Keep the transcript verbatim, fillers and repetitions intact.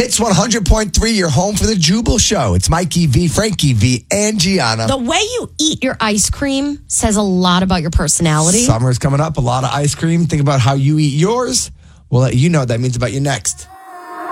Hits one hundred point three, your home for the Jubal Show. It's Mikey V, Frankie V, and Gianna. The way you eat your ice cream says a lot about your personality. Summer's coming up, a lot of ice cream. Think about how you eat yours. We'll let you know what that means about you next.